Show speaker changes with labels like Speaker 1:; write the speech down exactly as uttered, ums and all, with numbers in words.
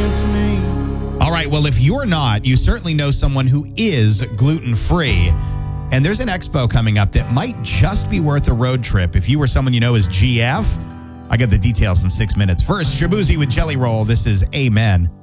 Speaker 1: against me.
Speaker 2: All right, well, if you're not, you certainly know someone who is gluten-free. And there's an expo coming up that might just be worth a road trip. If you or someone you know is G F, I got the details in six minutes. First, Shabuzi with Jelly Roll. This is Amen.